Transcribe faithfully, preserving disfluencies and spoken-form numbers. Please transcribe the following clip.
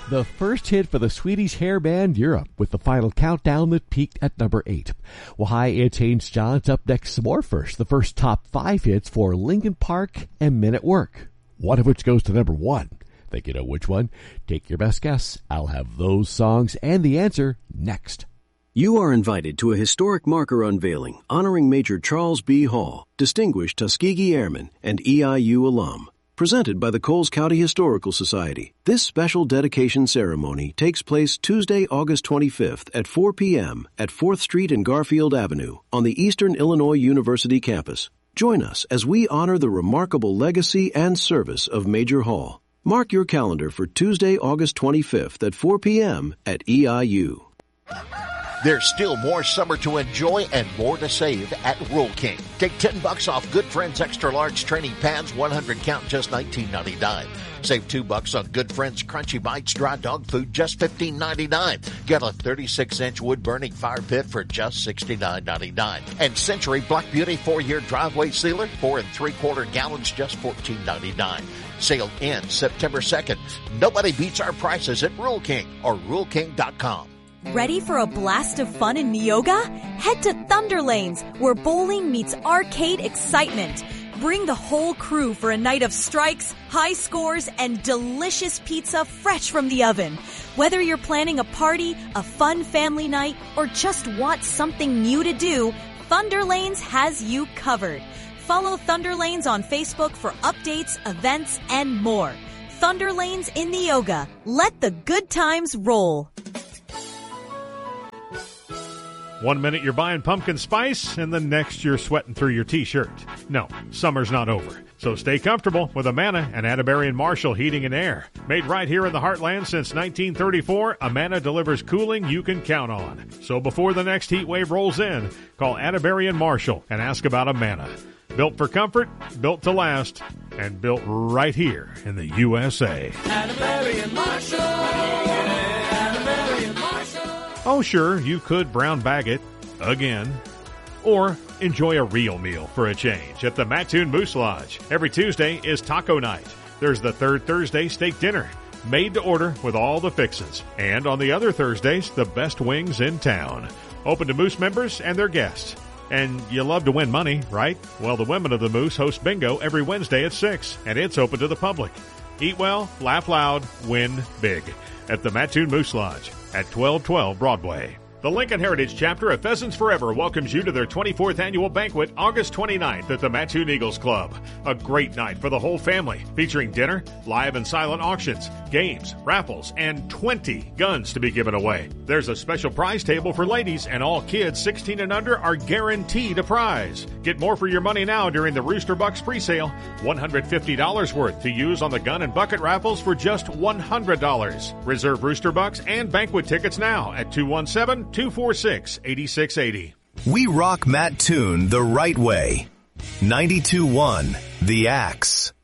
The first hit for the Swedish hair band Europe with the final countdown that peaked at number eight. Well, hi, it's Haynes Johns. Up next, some more first. The first top five hits for Linkin Park and Men at Work. One of which goes to number one. Think you know which one? Take your best guess. I'll have those songs and the answer next. You are invited to a historic marker unveiling honoring Major Charles B. Hall, Distinguished Tuskegee Airman and E I U alum. Presented by the Coles County Historical Society. This special dedication ceremony takes place Tuesday, August twenty-fifth at four p.m. at fourth Street and Garfield Avenue on the Eastern Illinois University campus. Join us as we honor the remarkable legacy and service of Major Hall. Mark your calendar for Tuesday, August twenty-fifth at four p.m. at E I U. There's still more summer to enjoy and more to save at Rural King. Take ten bucks off Good Friends Extra Large Training Pads, one hundred count, just nineteen ninety-nine. Save two bucks on Good Friends Crunchy Bites Dry Dog Food, just fifteen ninety-nine. Get a thirty-six inch wood burning fire pit for just sixty-nine ninety-nine. And Century Black Beauty four year driveway sealer, four and three quarter gallons, just fourteen ninety-nine. Sale ends September second. Nobody beats our prices at Rural King or rural king dot com. Ready for a blast of fun in Neoga? Head to Thunder Lanes, where bowling meets arcade excitement. Bring the whole crew for a night of strikes, high scores, and delicious pizza fresh from the oven. Whether you're planning a party, a fun family night, or just want something new to do, Thunder Lanes has you covered. Follow Thunder Lanes on Facebook for updates, events, and more. Thunder Lanes in Neoga. Let the good times roll. One minute you're buying pumpkin spice, and the next you're sweating through your T-shirt. No, summer's not over. So stay comfortable with Amana and Atterbury and Marshall Heating and Air. Made right here in the Heartland since nineteen thirty-four, Amana delivers cooling you can count on. So before the next heat wave rolls in, call Atterbury and Marshall and ask about Amana. Built for comfort, built to last, and built right here in the U S A. Atterbury and Marshall. Atterbury and Marshall. Oh, sure, you could brown bag it again. Or enjoy a real meal for a change at the Mattoon Moose Lodge. Every Tuesday is taco night. There's the third Thursday steak dinner, made to order with all the fixins. And on the other Thursdays, the best wings in town. Open to Moose members and their guests. And you love to win money, right? Well, the women of the Moose host bingo every Wednesday at six, and it's open to the public. Eat well, laugh loud, win big at the Mattoon Moose Lodge at twelve twelve Broadway. The Lincoln Heritage Chapter of Pheasants Forever welcomes you to their twenty-fourth annual banquet August twenty-ninth at the Mattoon Eagles Club. A great night for the whole family, featuring dinner, live and silent auctions, games, raffles, and twenty guns to be given away. There's a special prize table for ladies, and all kids sixteen and under are guaranteed a prize. Get more for your money now during the Rooster Bucks presale. one hundred fifty dollars worth to use on the gun and bucket raffles for just one hundred dollars. Reserve Rooster Bucks and banquet tickets now at two one seven, two four six, eight six eight zero. We rock Mattoon the right way. ninety-two point one The Axe.